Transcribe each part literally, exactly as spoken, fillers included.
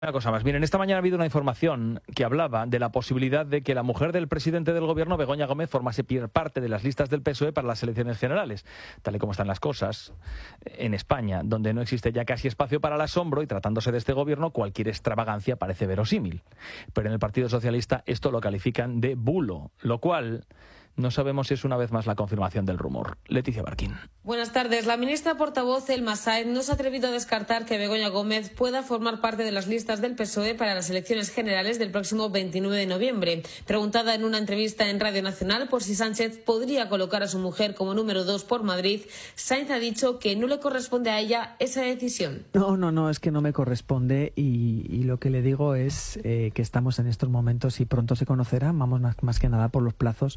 Una cosa más. Miren, esta mañana ha habido una información que hablaba de la posibilidad de que la mujer del presidente del gobierno, Begoña Gómez, formase parte de las listas del P S O E para las elecciones generales. Tal y como están las cosas, en España, donde no existe ya casi espacio para el asombro y tratándose de este gobierno, cualquier extravagancia parece verosímil. Pero en el Partido Socialista esto lo califican de bulo, lo cual no sabemos si es una vez más la confirmación del rumor. Leticia Barquín. Buenas tardes. La ministra portavoz Elma Sáenz no se ha atrevido a descartar que Begoña Gómez pueda formar parte de las listas del P S O E para las elecciones generales del próximo veintinueve de noviembre. Preguntada en una entrevista en Radio Nacional por si Sánchez podría colocar a su mujer como número dos por Madrid, Sáenz ha dicho que no le corresponde a ella esa decisión. No, no, no, es que no me corresponde y, y lo que le digo es eh, que estamos en estos momentos y pronto se conocerá, vamos más, más que nada por los plazos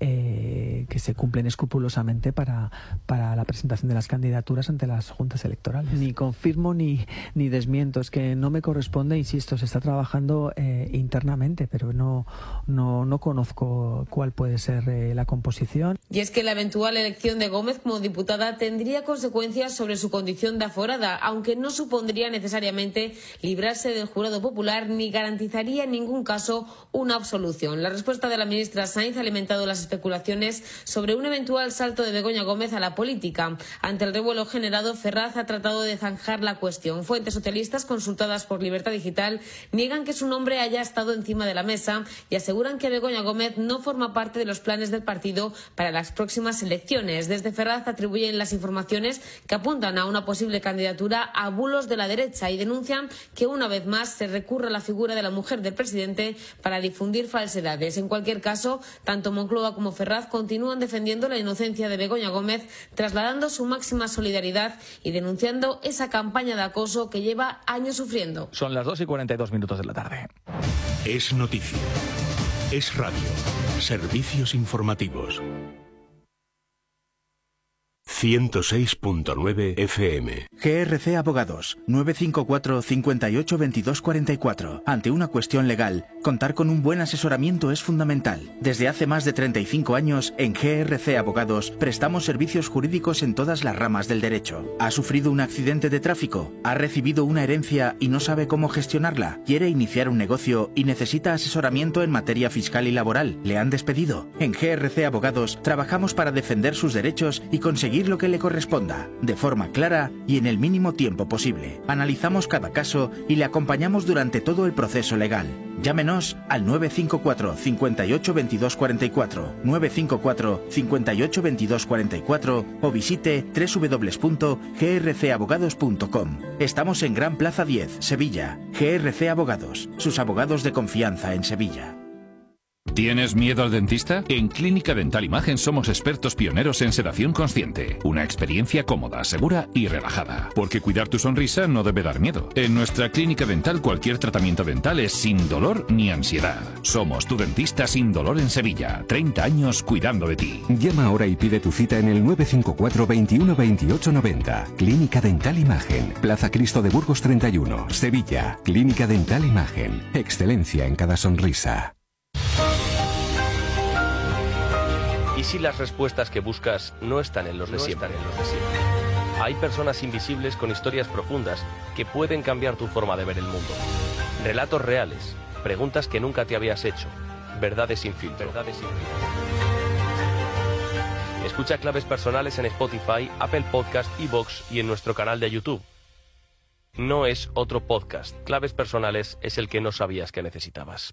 eh, que se cumplen escrupulosamente para, para la presentación de las candidaturas ante las juntas electorales. Ni confirmo ni, ni desmiento, es que no me corresponde, insisto, se está trabajando eh, internamente, pero no, no, no conozco cuál puede ser eh, la composición. Y es que la eventual elección de Gómez como diputada tendría consecuencias sobre su condición de aforada, aunque no supondría necesariamente librarse del jurado popular ni garantizaría en ningún caso una absolución. La respuesta de la ministra Sáenz ha alimentado las especulaciones sobre un eventual salto de Begoña Gómez a la política. Ante el revuelo generado, Ferraz ha tratado de zanjar la cuestión. Fuentes socialistas consultadas por Libertad Digital niegan que su nombre haya estado encima de la mesa y aseguran que Begoña Gómez no forma parte de los planes del partido para las próximas elecciones. Desde Ferraz atribuyen las informaciones que apuntan a una posible candidatura a bulos de la derecha y denuncian que una vez más se recurre a la figura de la mujer del presidente para difundir falsedades. En cualquier caso, tanto Moncloa como Ferraz continúan defendiendo la inocencia de Begoña Gómez, trasladando su máxima solidaridad y denunciando esa campaña de acoso que lleva años sufriendo. Son las dos y cuarenta y dos minutos de la tarde. Es noticia. Es radio. Servicios informativos. ciento seis punto nueve F M. G R C Abogados, nueve cinco cuatro, cinco ocho, veintidós cuarenta y cuatro. Ante una cuestión legal, contar con un buen asesoramiento es fundamental. Desde hace más de treinta y cinco años, en G R C Abogados, prestamos servicios jurídicos en todas las ramas del derecho. ¿Ha sufrido un accidente de tráfico? ¿Ha recibido una herencia y no sabe cómo gestionarla? ¿Quiere iniciar un negocio y necesita asesoramiento en materia fiscal y laboral? ¿Le han despedido? En G R C Abogados, trabajamos para defender sus derechos y conseguir lo que le corresponda, de forma clara y en el mínimo tiempo posible. Analizamos cada caso y le acompañamos durante todo el proceso legal. Llámenos al nueve cinco cuatro, cinco ocho, veintidós cuarenta y cuatro, nueve cinco cuatro, cinco ocho, veintidós cuarenta y cuatro o visite doble u doble u doble u punto g r c abogados punto com. Estamos en Gran Plaza diez, Sevilla. G R C Abogados, sus abogados de confianza en Sevilla. ¿Tienes miedo al dentista? En Clínica Dental Imagen somos expertos pioneros en sedación consciente. Una experiencia cómoda, segura y relajada. Porque cuidar tu sonrisa no debe dar miedo. En nuestra clínica dental cualquier tratamiento dental es sin dolor ni ansiedad. Somos tu dentista sin dolor en Sevilla. treinta años cuidando de ti. Llama ahora y pide tu cita en el nueve cinco cuatro, veintiuno, veintiocho, noventa. Clínica Dental Imagen. Plaza Cristo de Burgos treinta y uno, Sevilla. Clínica Dental Imagen. Excelencia en cada sonrisa. ¿Y si las respuestas que buscas no están en los de siempre? Hay personas invisibles con historias profundas que pueden cambiar tu forma de ver el mundo. Relatos reales, preguntas que nunca te habías hecho, verdades sin filtro. Verdades sin filtro. Escucha Claves Personales en Spotify, Apple Podcast, iVoox y en nuestro canal de YouTube. No es otro podcast. Claves Personales es el que no sabías que necesitabas.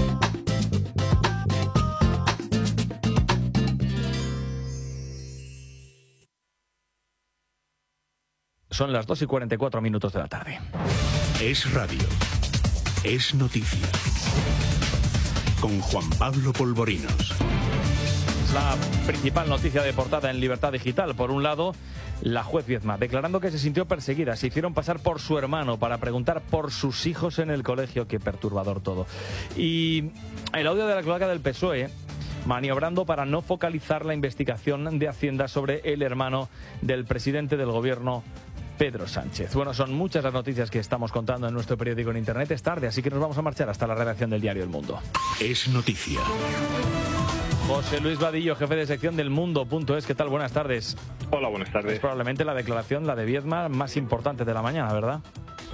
Son las dos y cuarenta y cuatro minutos de la tarde. Es radio. Es noticia. Con Juan Pablo Polvorinos. Es la principal noticia de portada en Libertad Digital. Por un lado, la juez Viedma, declarando que se sintió perseguida. Se hicieron pasar por su hermano para preguntar por sus hijos en el colegio. Qué perturbador todo. Y el audio de la cloaca del P S O E, maniobrando para no focalizar la investigación de Hacienda sobre el hermano del presidente del gobierno, Pedro Sánchez. Bueno, son muchas las noticias que estamos contando en nuestro periódico en Internet. Es tarde, así que nos vamos a marchar hasta la redacción del diario El Mundo. Es noticia. José Luis Vadillo, jefe de sección del Mundo punto es. ¿Qué tal? Buenas tardes. Hola, buenas tardes. Es probablemente la declaración, la de Viedma, más importante de la mañana, ¿verdad?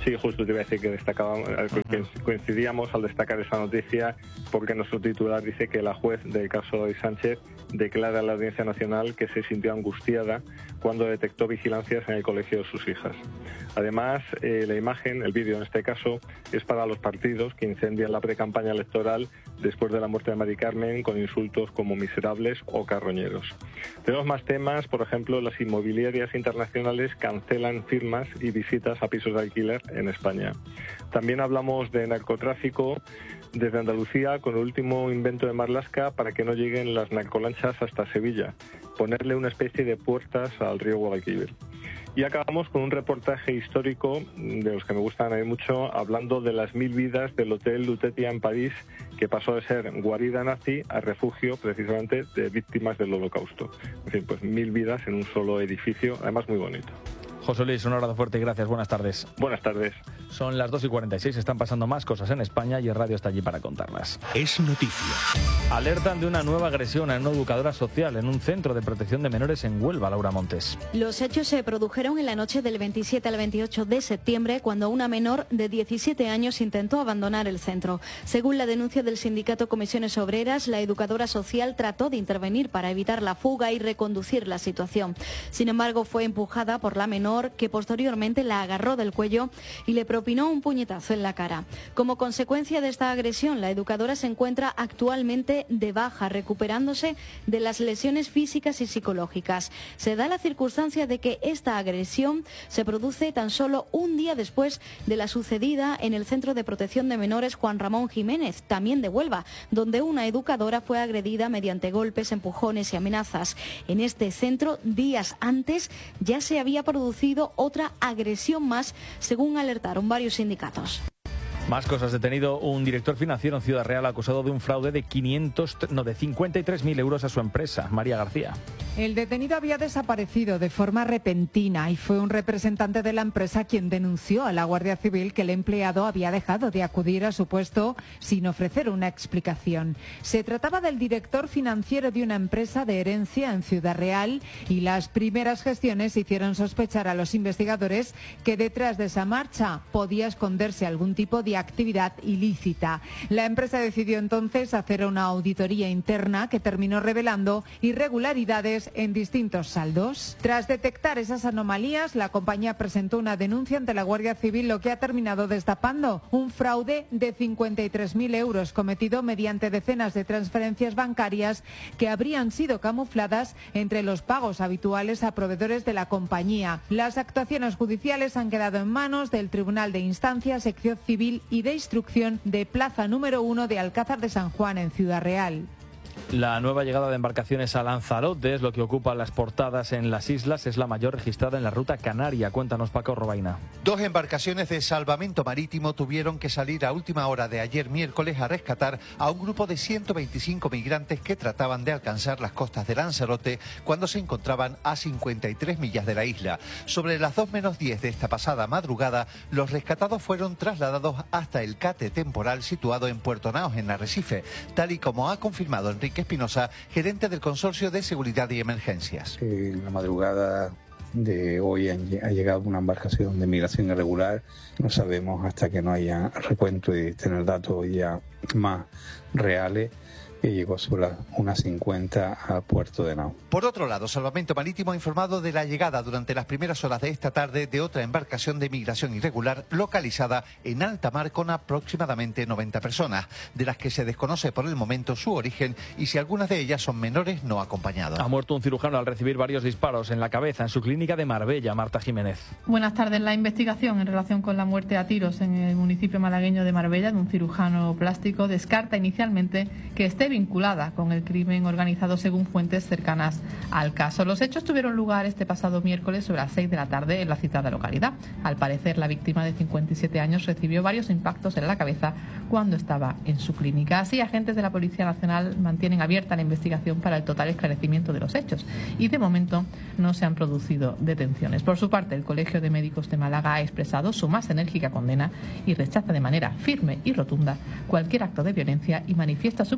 Sí, justo te iba a decir que destacábamos, que coincidíamos al destacar esa noticia, porque nuestro titular dice que la juez del caso de Sánchez declara a la Audiencia Nacional que se sintió angustiada cuando detectó vigilancias en el colegio de sus hijas. Además, eh, la imagen, el vídeo en este caso, es para los partidos que incendian la precampaña electoral después de la muerte de Mari Carmen con insultos como miserables o carroñeros. Tenemos más temas, por ejemplo, las inmobiliarias internacionales cancelan firmas y visitas a pisos de alquiler en España. También hablamos de narcotráfico desde Andalucía con el último invento de Marlaska para que no lleguen las narcolanchas hasta Sevilla, ponerle una especie de puertas al río Guadalquivir. Y acabamos con un reportaje histórico, de los que me gustan a mí mucho, hablando de las mil vidas del Hotel Lutetia en París, que pasó de ser guarida nazi a refugio precisamente de víctimas del Holocausto. En fin, pues mil vidas en un solo edificio, además muy bonito. José Luis, un abrazo fuerte y gracias. Buenas tardes. Buenas tardes. Son las dos y cuarenta y seis, están pasando más cosas en España y el radio está allí para contarlas. Es noticia. Alertan de una nueva agresión a una educadora social en un centro de protección de menores en Huelva, Laura Montes. Los hechos se produjeron en la noche del veintisiete al veintiocho de septiembre, cuando una menor de diecisiete años intentó abandonar el centro. Según la denuncia del sindicato Comisiones Obreras, la educadora social trató de intervenir para evitar la fuga y reconducir la situación. Sin embargo, fue empujada por la menor, que posteriormente la agarró del cuello y le propinó un puñetazo en la cara. Como consecuencia de esta agresión, la educadora se encuentra actualmente de baja, recuperándose de las lesiones físicas y psicológicas. Se da la circunstancia de que esta agresión se produce tan solo un día después de la sucedida en el Centro de Protección de Menores Juan Ramón Jiménez, también de Huelva, donde una educadora fue agredida mediante golpes, empujones y amenazas. En este centro, días antes, ya se había producido otra agresión más, según alertaron varios sindicatos. Más cosas. Detenido un director financiero en Ciudad Real acusado de un fraude de quinientos, no, de cincuenta y tres mil euros a su empresa. María García. El detenido había desaparecido de forma repentina y fue un representante de la empresa quien denunció a la Guardia Civil que el empleado había dejado de acudir a su puesto sin ofrecer una explicación. Se trataba del director financiero de una empresa de herencia en Ciudad Real y las primeras gestiones hicieron sospechar a los investigadores que detrás de esa marcha podía esconderse algún tipo de actividad ilícita. La empresa decidió entonces hacer una auditoría interna que terminó revelando irregularidades en distintos saldos. Tras detectar esas anomalías, la compañía presentó una denuncia ante la Guardia Civil, lo que ha terminado destapando un fraude de cincuenta y tres mil euros cometido mediante decenas de transferencias bancarias que habrían sido camufladas entre los pagos habituales a proveedores de la compañía. Las actuaciones judiciales han quedado en manos del Tribunal de Instancia, Sección Civil y de Instrucción de Plaza número uno de Alcázar de San Juan en Ciudad Real. La nueva llegada de embarcaciones a Lanzarote es lo que ocupa las portadas en las islas. Es la mayor registrada en la ruta canaria. Cuéntanos, Paco Robaina. Dos embarcaciones de salvamento marítimo tuvieron que salir a última hora de ayer miércoles a rescatar a un grupo de ciento veinticinco migrantes que trataban de alcanzar las costas de Lanzarote cuando se encontraban a cincuenta y tres millas de la isla. Sobre las dos menos diez de esta pasada madrugada, los rescatados fueron trasladados hasta el cate temporal situado en Puerto Naos, en Arrecife, tal y como ha confirmado Enrique Espinosa, gerente del Consorcio de Seguridad y Emergencias. En la madrugada de hoy ha llegado una embarcación de migración irregular. No sabemos hasta que no haya recuento y tener datos ya más reales, que llegó sobre las una cincuenta al puerto de Nao. Por otro lado, Salvamento Marítimo ha informado de la llegada durante las primeras horas de esta tarde de otra embarcación de migración irregular localizada en alta mar con aproximadamente noventa personas, de las que se desconoce por el momento su origen y si algunas de ellas son menores no acompañados. Ha muerto un cirujano al recibir varios disparos en la cabeza en su clínica de Marbella. Marta Jiménez. Buenas tardes. La investigación en relación con la muerte a tiros en el municipio malagueño de Marbella de un cirujano plástico descarta inicialmente que esté vinculada con el crimen organizado, según fuentes cercanas al caso. Los hechos tuvieron lugar este pasado miércoles sobre las seis de la tarde en la citada localidad. Al parecer, la víctima de cincuenta y siete años recibió varios impactos en la cabeza cuando estaba en su clínica. Así, agentes de la Policía Nacional mantienen abierta la investigación para el total esclarecimiento de los hechos y de momento no se han producido detenciones. Por su parte, el Colegio de Médicos de Málaga ha expresado su más enérgica condena y rechaza de manera firme y rotunda cualquier acto de violencia y manifiesta su preocupación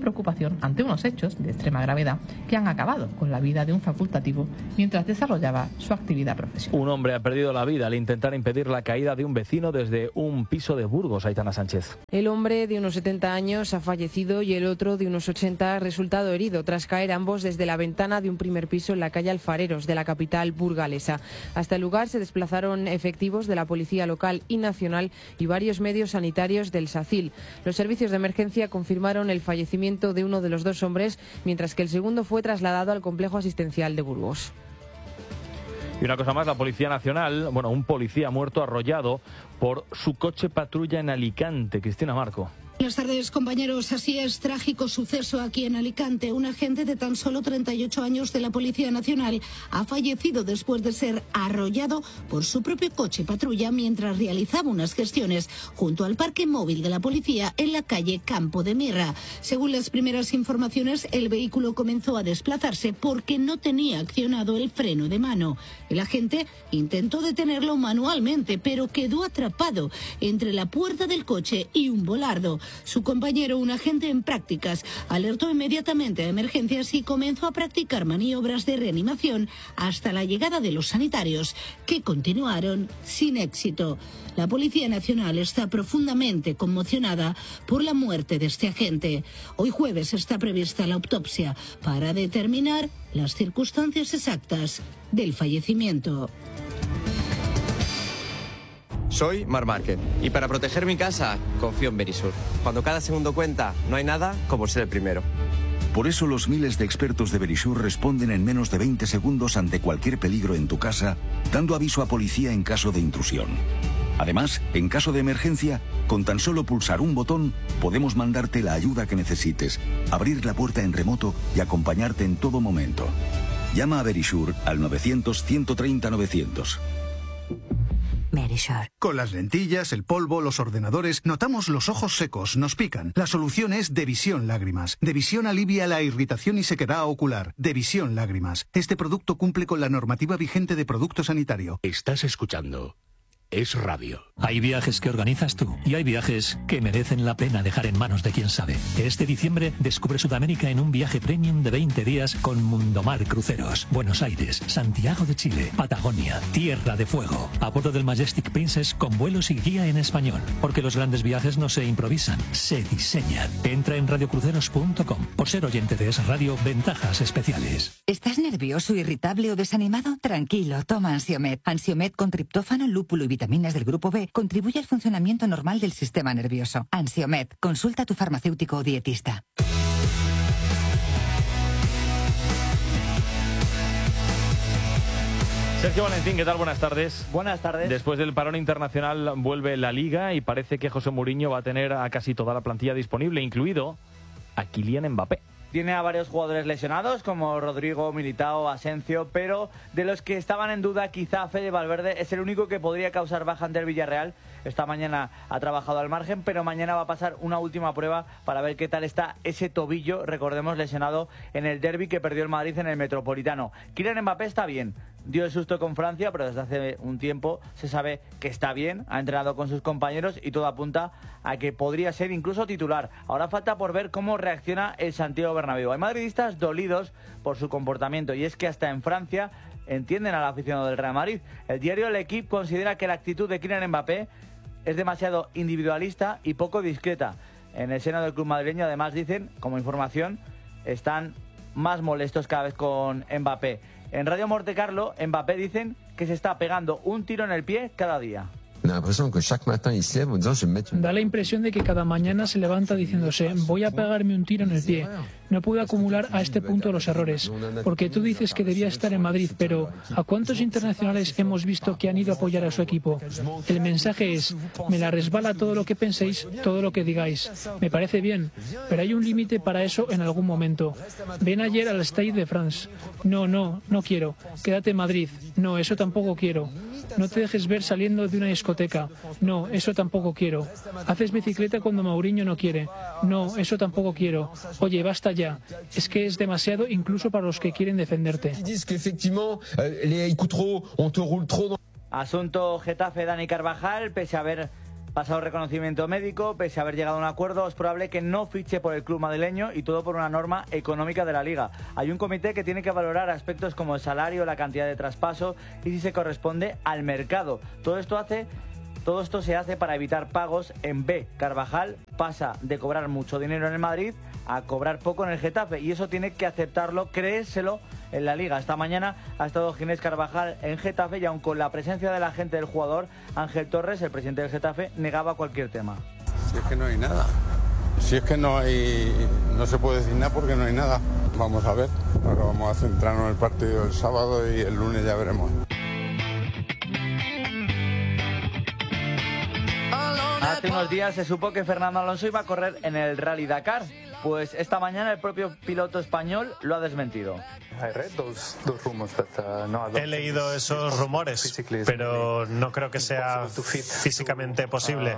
investigación ante unos hechos de extrema gravedad que han acabado con la vida de un facultativo mientras desarrollaba su actividad profesional. Un hombre ha perdido la vida al intentar impedir la caída de un vecino desde un piso de Burgos. Aitana Sánchez. El hombre de unos setenta años ha fallecido y el otro de unos ochenta ha resultado herido tras caer ambos desde la ventana de un primer piso en la calle Alfareros de la capital burgalesa. Hasta el lugar se desplazaron efectivos de la policía local y nacional y varios medios sanitarios del SACIL. Los servicios de emergencia confirmaron el fallecimiento de uno de los dos hombres, mientras que el segundo fue trasladado al complejo asistencial de Burgos. Y una cosa más, la Policía Nacional, bueno, un policía muerto arrollado por su coche patrulla en Alicante. Cristina Marco. Buenas tardes, compañeros. Así es, trágico suceso aquí en Alicante. Un agente de tan solo treinta y ocho años de la Policía Nacional ha fallecido después de ser arrollado por su propio coche patrulla mientras realizaba unas gestiones junto al parque móvil de la policía en la calle Campo de Mirra. Según las primeras informaciones, el vehículo comenzó a desplazarse porque no tenía accionado el freno de mano. El agente intentó detenerlo manualmente, pero quedó atrapado entre la puerta del coche y un volardo. Su compañero, un agente en prácticas, alertó inmediatamente a emergencias y comenzó a practicar maniobras de reanimación hasta la llegada de los sanitarios, que continuaron sin éxito. La Policía Nacional está profundamente conmocionada por la muerte de este agente. Hoy jueves está prevista la autopsia para determinar las circunstancias exactas del fallecimiento. Soy Mar Márquez y para proteger mi casa confío en Verisur. Cuando cada segundo cuenta, no hay nada como ser el primero. Por eso los miles de expertos de Verisur responden en menos de veinte segundos ante cualquier peligro en tu casa, dando aviso a policía en caso de intrusión. Además, en caso de emergencia, con tan solo pulsar un botón, podemos mandarte la ayuda que necesites, abrir la puerta en remoto y acompañarte en todo momento. Llama a Verisur al novecientos, ciento treinta, novecientos. Verisur. Con las lentillas, el polvo, los ordenadores, notamos los ojos secos, nos pican. La solución es Devisión Lágrimas. Devisión alivia la irritación y sequedad ocular. Devisión Lágrimas. Este producto cumple con la normativa vigente de producto sanitario. Estás escuchando Es Radio. Hay viajes que organizas tú y hay viajes que merecen la pena dejar en manos de quien sabe. Este diciembre descubre Sudamérica en un viaje premium de veinte días con Mundomar Cruceros. Buenos Aires, Santiago de Chile, Patagonia, Tierra de Fuego. A bordo del Majestic Princess con vuelos y guía en español. Porque los grandes viajes no se improvisan, se diseñan. Entra en radiocruceros punto com. Por ser oyente de Es Radio, ventajas especiales. ¿Estás nervioso, irritable o desanimado? Tranquilo, toma Ansiomed. Ansiomed con triptófano, lúpulo y vitaminas del grupo B contribuye al funcionamiento normal del sistema nervioso. Ansiomed. Consulta a tu farmacéutico o dietista. Sergio Valentín, ¿qué tal? Buenas tardes. Buenas tardes. Después del parón internacional vuelve la Liga y parece que José Mourinho va a tener a casi toda la plantilla disponible, incluido a Kylian Mbappé. Tiene a varios jugadores lesionados, como Rodrigo, Militao, Asensio, pero de los que estaban en duda, quizá Fede Valverde es el único que podría causar baja ante el Villarreal. Esta mañana ha trabajado al margen, pero mañana va a pasar una última prueba para ver qué tal está ese tobillo, recordemos, lesionado en el derbi que perdió el Madrid en el Metropolitano. Kylian Mbappé está bien, dio el susto con Francia, pero desde hace un tiempo se sabe que está bien, ha entrenado con sus compañeros y todo apunta a que podría ser incluso titular. Ahora falta por ver cómo reacciona el Santiago Bernabéu. Hay madridistas dolidos por su comportamiento y es que hasta en Francia entienden al aficionado del Real Madrid. El diario L'Equipe considera que la actitud de Kylian Mbappé es demasiado individualista y poco discreta. En el seno del club madrileño, además, dicen, como información, están más molestos cada vez con Mbappé. En Radio Montecarlo, Mbappé dicen que se está pegando un tiro en el pie cada día. Da la impresión de que cada mañana se levanta diciéndose, voy a pegarme un tiro en el pie. No puedo acumular a este punto los errores, porque tú dices que debía estar en Madrid, pero ¿a cuántos internacionales hemos visto que han ido a apoyar a su equipo? El mensaje es, me la resbala todo lo que penséis, todo lo que digáis. Me parece bien, pero hay un límite para eso en algún momento. Ven ayer al Stade de France. No, no, no quiero. Quédate en Madrid. No, eso tampoco quiero. No te dejes ver saliendo de una discoteca. No, eso tampoco quiero. Haces bicicleta cuando Mourinho no quiere. No, eso tampoco quiero. Oye, basta ya. Es que es demasiado incluso para los que quieren defenderte. Asunto Getafe, Dani Carvajal, pese a haber Pasado reconocimiento médico, pese a haber llegado a un acuerdo, es probable que no fiche por el club madrileño y todo por una norma económica de la Liga. Hay un comité que tiene que valorar aspectos como el salario, la cantidad de traspaso y si se corresponde al mercado. Todo esto hace... Todo esto se hace para evitar pagos en B. Carvajal pasa de cobrar mucho dinero en el Madrid a cobrar poco en el Getafe y eso tiene que aceptarlo, creérselo en la Liga. Esta mañana ha estado Ginés Carvajal en Getafe y aun con la presencia del agente del jugador, Ángel Torres, el presidente del Getafe, negaba cualquier tema. Si es que no hay nada. Si es que no hay, no se puede decir nada porque no hay nada. Vamos a ver. Ahora vamos a centrarnos en el partido del sábado y el lunes ya veremos. Hace unos días se supo que Fernando Alonso iba a correr en el Rally Dakar. Pues esta mañana el propio piloto español lo ha desmentido. He leído esos rumores, pero no creo que sea físicamente posible.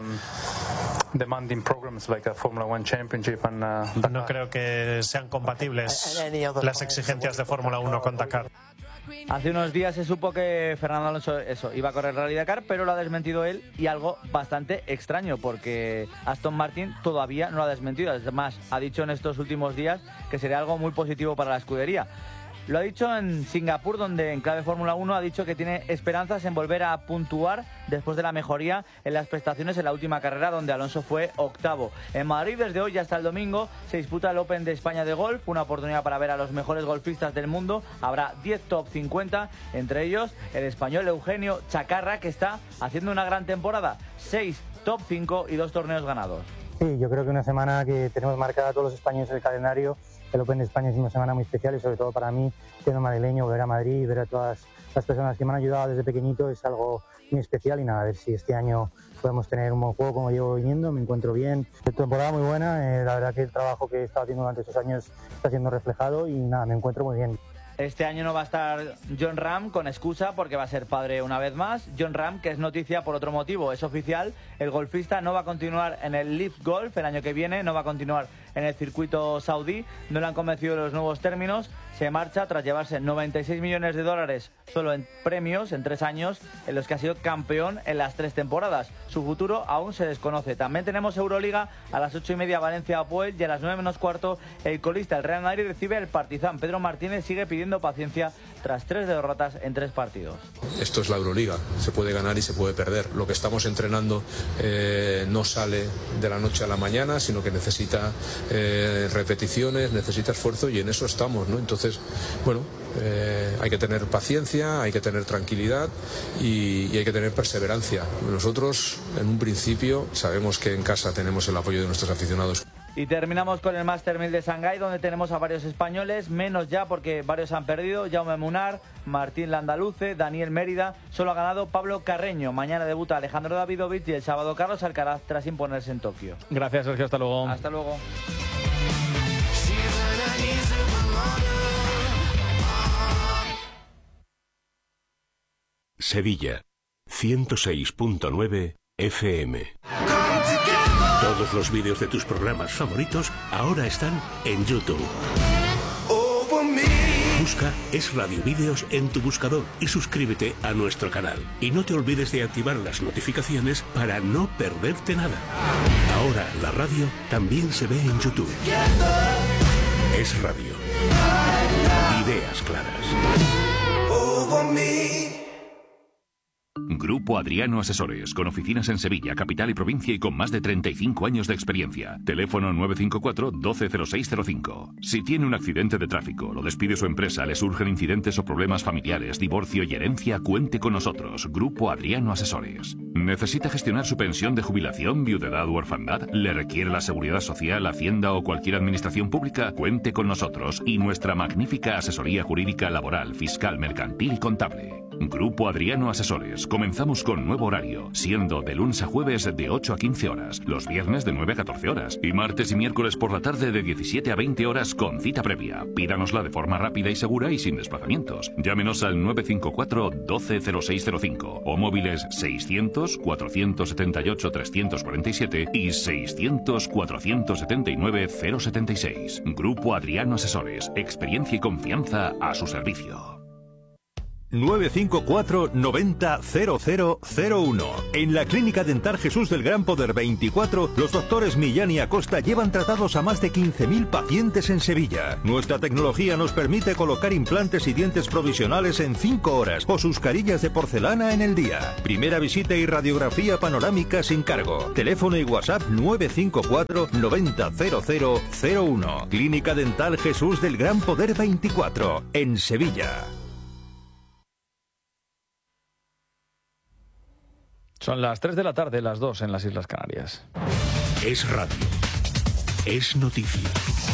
No creo que sean compatibles las exigencias de Fórmula uno con Dakar. Hace unos días se supo que Fernando Alonso eso, iba a correr Rally Dakar, pero lo ha desmentido él y algo bastante extraño porque Aston Martin todavía no lo ha desmentido. Además, ha dicho en estos últimos días que sería algo muy positivo para la escudería. Lo ha dicho en Singapur, donde en clave Fórmula uno ha dicho que tiene esperanzas en volver a puntuar después de la mejoría en las prestaciones en la última carrera, donde Alonso fue octavo. En Madrid, desde hoy hasta el domingo, se disputa el Open de España de golf, una oportunidad para ver a los mejores golfistas del mundo. Habrá diez top cincuenta, entre ellos el español Eugenio Chacarra, que está haciendo una gran temporada. seis top cinco y dos torneos ganados. Sí, yo creo que una semana que tenemos marcada a todos los españoles en el calendario. El Open de España es una semana muy especial y sobre todo para mí, siendo madrileño, ver a Madrid, ver a todas las personas que me han ayudado desde pequeñito es algo muy especial y nada, a ver si este año podemos tener un buen juego como llevo viniendo, me encuentro bien. Temporada muy buena, eh, la verdad que el trabajo que he estado haciendo durante estos años está siendo reflejado y nada, me encuentro muy bien. Este año no va a estar Jon Rahm con excusa porque va a ser padre una vez más. Jon Rahm, que es noticia por otro motivo, es oficial. El golfista no va a continuar en el Live Golf el año que viene, no va a continuar en el circuito saudí. No le han convencido los nuevos términos. Se marcha tras llevarse noventa y seis millones de dólares solo en premios en tres años en los que ha sido campeón en las tres temporadas. Su futuro aún se desconoce. También tenemos Euroliga a las ocho y media Valencia-Apoel y a las nueve menos cuarto el colista, el Real Madrid, recibe el Partizan. Pedro Martínez sigue pidiendo paciencia tras tres derrotas en tres partidos. Esto es la Euroliga, se puede ganar y se puede perder. Lo que estamos entrenando eh, no sale de la noche a la mañana, sino que necesita eh, repeticiones, necesita esfuerzo y en eso estamos, ¿no? Entonces, bueno, eh, hay que tener paciencia, hay que tener tranquilidad y, y hay que tener perseverancia. Nosotros, en un principio, sabemos que en casa tenemos el apoyo de nuestros aficionados. Y terminamos con el Master mil de Shanghái, donde tenemos a varios españoles, menos ya porque varios han perdido. Jaume Munar, Martín Landaluce, Daniel Mérida. Solo ha ganado Pablo Carreño. Mañana debuta Alejandro Davidovich y el sábado Carlos Alcaraz tras imponerse en Tokio. Gracias, Sergio. Hasta luego. Hasta luego. Sevilla, ciento seis punto nueve F M. Todos los vídeos de tus programas favoritos ahora están en YouTube. Busca Es Radio Vídeos en tu buscador y suscríbete a nuestro canal. Y no te olvides de activar las notificaciones para no perderte nada. Ahora la radio también se ve en YouTube. Es Radio. Ideas claras. Grupo Adriano Asesores, con oficinas en Sevilla, capital y provincia y con más de treinta y cinco años de experiencia. Teléfono nueve cinco cuatro, doce cero seis cero cinco. Si tiene un accidente de tráfico, lo despide su empresa, le surgen incidentes o problemas familiares, divorcio y herencia, cuente con nosotros. Grupo Adriano Asesores. ¿Necesita gestionar su pensión de jubilación, viudedad u orfandad? ¿Le requiere la Seguridad Social, Hacienda o cualquier administración pública? Cuente con nosotros y nuestra magnífica asesoría jurídica, laboral, fiscal, mercantil y contable. Grupo Adriano Asesores. Comenzamos con nuevo horario, siendo de lunes a jueves de ocho a quince horas, los viernes de nueve a catorce horas y martes y miércoles por la tarde de diecisiete a veinte horas con cita previa. Pídanosla de forma rápida y segura y sin desplazamientos. Llámenos al nueve cinco cuatro, doce cero seis cero cinco o móviles seiscientos, cuatrocientos setenta y ocho, trescientos cuarenta y siete y seiscientos, cuatrocientos setenta y nueve, cero setenta y seis. Grupo Adriano Asesores. Experiencia y confianza a su servicio. nueve cinco cuatro noventa cero cero cero uno. En la Clínica Dental Jesús del Gran Poder veinticuatro, los doctores Millán y Acosta llevan tratados a más de quince mil pacientes en Sevilla. Nuestra tecnología nos permite colocar implantes y dientes provisionales en cinco horas o sus carillas de porcelana en el día. Primera visita y radiografía panorámica sin cargo. Teléfono y WhatsApp nueve cinco cuatro noventa cero cero cero uno. Clínica Dental Jesús del Gran Poder veinticuatro, en Sevilla. Son las tres de la tarde, las dos en las Islas Canarias. Es radio. Es noticia.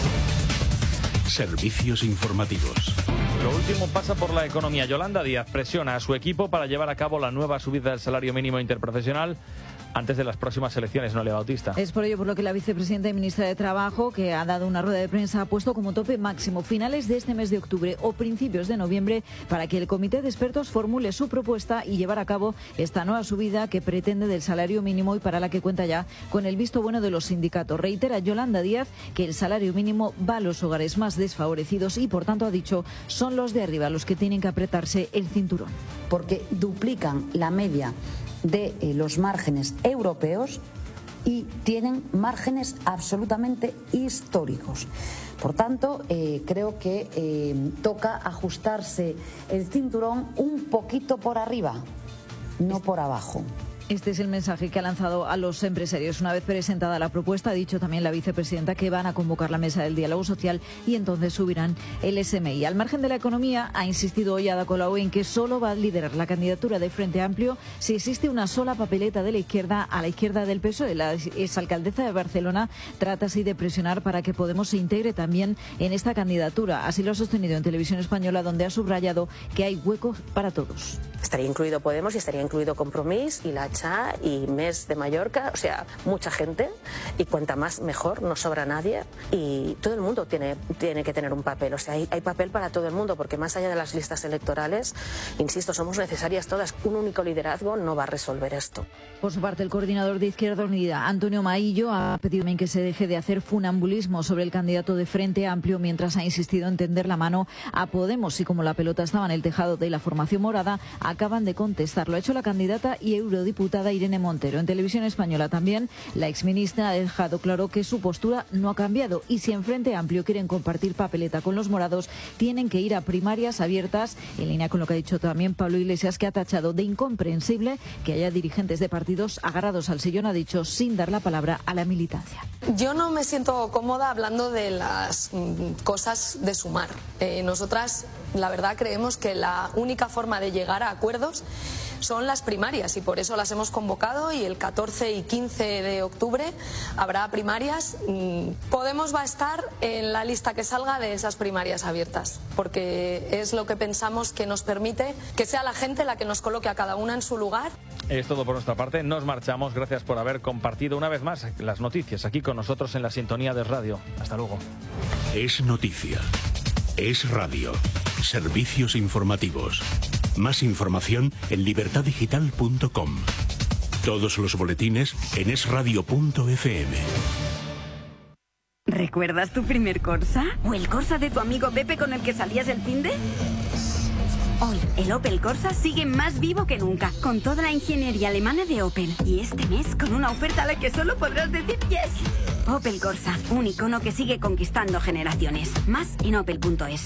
Servicios informativos. Lo último pasa por la economía. Yolanda Díaz presiona a su equipo para llevar a cabo la nueva subida del salario mínimo interprofesional antes de las próximas elecciones, Noelia Bautista. Es por ello por lo que la vicepresidenta y ministra de Trabajo, que ha dado una rueda de prensa, ha puesto como tope máximo finales de este mes de octubre o principios de noviembre para que el comité de expertos formule su propuesta y llevar a cabo esta nueva subida que pretende del salario mínimo y para la que cuenta ya con el visto bueno de los sindicatos. Reitera Yolanda Díaz que el salario mínimo va a los hogares más desfavorecidos y, por tanto, ha dicho, son los de arriba los que tienen que apretarse el cinturón. Porque duplican la media de eh, los márgenes europeos y tienen márgenes absolutamente históricos. Por tanto, eh, creo que eh, toca ajustarse el cinturón un poquito por arriba, no por abajo. Este es el mensaje que ha lanzado a los empresarios. Una vez presentada la propuesta, ha dicho también la vicepresidenta que van a convocar la mesa del diálogo social y entonces subirán el S M I. Al margen de la economía, ha insistido hoy Ada Colau en que solo va a liderar la candidatura de Frente Amplio si existe una sola papeleta de la izquierda a la izquierda del P S O E. La exalcaldesa de Barcelona trata así de presionar para que Podemos se integre también en esta candidatura. Así lo ha sostenido en Televisión Española, donde ha subrayado que hay huecos para todos. Estaría incluido Podemos y estaría incluido Compromís y la Cha y Mes de Mallorca, o sea, mucha gente, y cuanta más mejor, no sobra nadie, y todo el mundo tiene, tiene que tener un papel, o sea, hay, hay papel para todo el mundo, porque más allá de las listas electorales, insisto, somos necesarias todas, un único liderazgo no va a resolver esto. Por su parte, el coordinador de Izquierda Unida, Antonio Maillo, ha pedido también que se deje de hacer funambulismo sobre el candidato de Frente Amplio, mientras ha insistido en tender la mano a Podemos, y como la pelota estaba en el tejado de la formación morada, acaban de contestar. Lo ha hecho la candidata y eurodiputada Irene Montero. En Televisión Española también, la exministra ha dejado claro que su postura no ha cambiado y si en Frente Amplio quieren compartir papeleta con los morados, tienen que ir a primarias abiertas, en línea con lo que ha dicho también Pablo Iglesias, que ha tachado de incomprensible que haya dirigentes de partidos agarrados al sillón, ha dicho, sin dar la palabra a la militancia. Yo no me siento cómoda hablando de las mm, cosas de sumar. Eh, nosotras, la verdad, creemos que la única forma de llegar a acuerdos son las primarias y por eso las hemos convocado y el catorce y quince de octubre habrá primarias. Podemos va a estar en la lista que salga de esas primarias abiertas porque es lo que pensamos que nos permite que sea la gente la que nos coloque a cada una en su lugar. Es todo por nuestra parte, nos marchamos. Gracias por haber compartido una vez más las noticias aquí con nosotros en la sintonía de radio. Hasta luego. Es noticia. Es radio. Servicios informativos. Más información en libertad digital punto com. Todos los boletines en es radio punto efe eme. ¿Recuerdas tu primer Corsa? ¿O el Corsa de tu amigo Pepe con el que salías el finde? Hoy, el Opel Corsa sigue más vivo que nunca, con toda la ingeniería alemana de Opel. Y este mes, con una oferta a la que solo podrás decir yes. Opel Corsa, un icono que sigue conquistando generaciones. Más en opel punto es.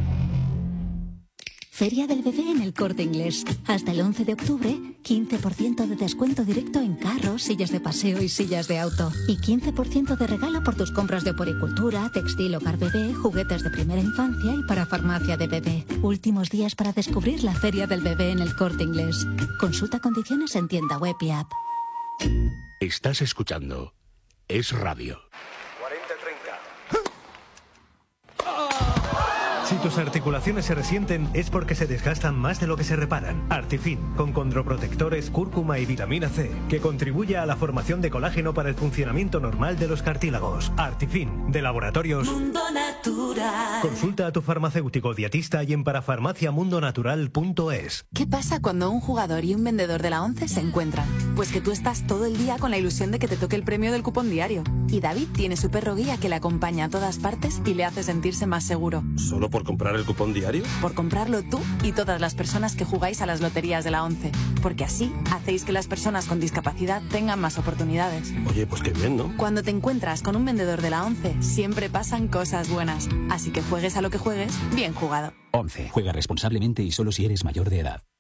Feria del Bebé en El Corte Inglés. Hasta el once de octubre, quince por ciento de descuento directo en carros, sillas de paseo y sillas de auto. Y quince por ciento de regalo por tus compras de oporicultura, textil, hogar bebé, juguetes de primera infancia y para farmacia de bebé. Últimos días para descubrir la Feria del Bebé en El Corte Inglés. Consulta condiciones en tienda web y app. Estás escuchando Es Radio. Si tus articulaciones se resienten es porque se desgastan más de lo que se reparan. Artifin, con condroprotectores, cúrcuma y vitamina C, que contribuye a la formación de colágeno para el funcionamiento normal de los cartílagos. Artifin, de Laboratorios Mundo Natural. Consulta a tu farmacéutico dietista y en parafarmacia mundo natural punto es. ¿Qué pasa cuando un jugador y un vendedor de la ONCE se encuentran? Pues que tú estás todo el día con la ilusión de que te toque el premio del cupón diario. Y David tiene su perro guía que le acompaña a todas partes y le hace sentirse más seguro. Solo por ¿Por comprar el cupón diario? Por comprarlo tú y todas las personas que jugáis a las loterías de la ONCE. Porque así hacéis que las personas con discapacidad tengan más oportunidades. Oye, pues qué bien, ¿no? Cuando te encuentras con un vendedor de la ONCE, siempre pasan cosas buenas. Así que juegues a lo que juegues, bien jugado. ONCE. Juega responsablemente y solo si eres mayor de edad.